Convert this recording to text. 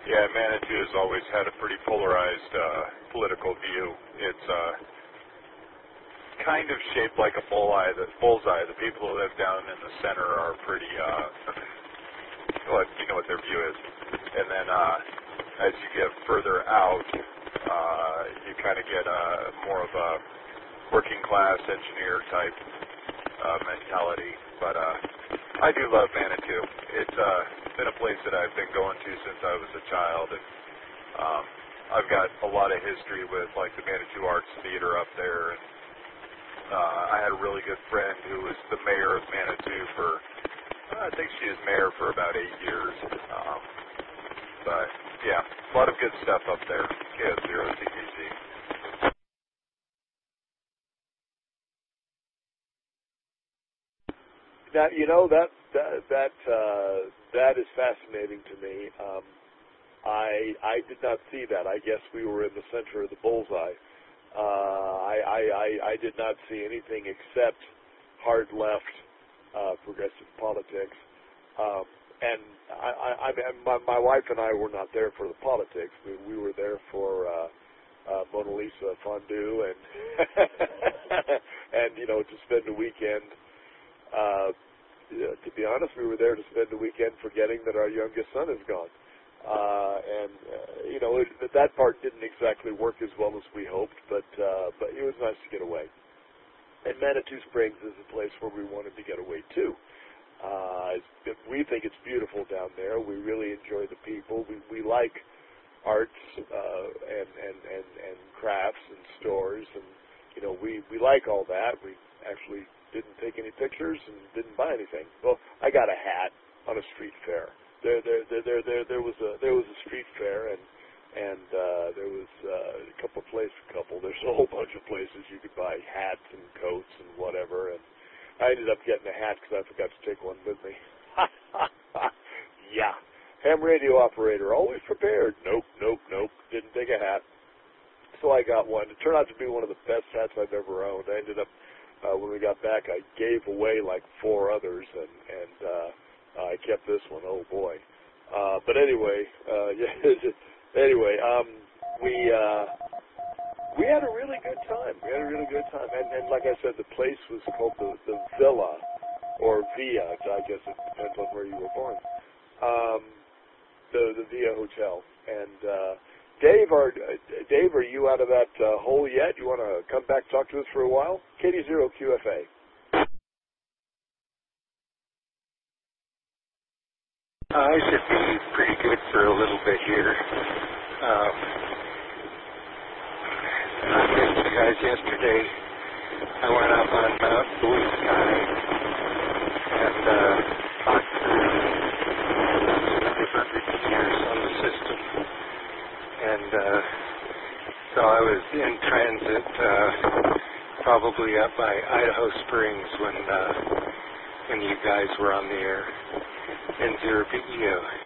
Yeah, Manitou has always had a pretty polarized political view. It's kind of shaped like a bullseye. The people who live down in the center are pretty, well, you know what their view is. And then as you get further out, you kind of get more of a working class engineer type mentality. But I do love Manitou. It's been a place that I've been going to since I was a child, and I've got a lot of history with like the Manitou Arts Theater up there, and I had a really good friend who was the mayor of Manitou for, I think she was mayor for about 8 years. But yeah, a lot of good stuff up there. KF0TPC. Now, you know, that is fascinating to me. I did not see that. I guess we were in the center of the bullseye. I did not see anything except hard left progressive politics. And my wife and I were not there for the politics. We were there for Mona Lisa fondue and and you know, to spend a weekend. To be honest, we were there to spend the weekend forgetting that our youngest son is gone. You know, that part didn't exactly work as well as we hoped, but it was nice to get away. And Manitou Springs is a place where we wanted to get away too. We think it's beautiful down there. We really enjoy the people. We like arts and crafts and stores, and you know, we like all that. We actually didn't take any pictures and didn't buy anything. Well, I got a hat on a street fair. There was a street fair, and there was a couple. There's a whole bunch of places you could buy hats and coats and whatever. And I ended up getting a hat because I forgot to take one with me. Yeah, ham radio operator, always prepared. Nope. Didn't take a hat, so I got one. It turned out to be one of the best hats I've ever owned. I ended up. When we got back, I gave away like 4 others, and I kept this one. Oh boy! But anyway, we had a really good time. And like I said, the place was called the Villa, or Via. I guess it depends on where you were born. The Via Hotel. And Dave, are you out of that hole yet? You want to come back and talk to us for a while? KD0QFA. I should be pretty good for a little bit here. I missed you guys yesterday. I went up on Mount Blue Sky and talked to different engineers on the system. And so I was in transit, probably up by Idaho Springs when you guys were on the air. N0PEO.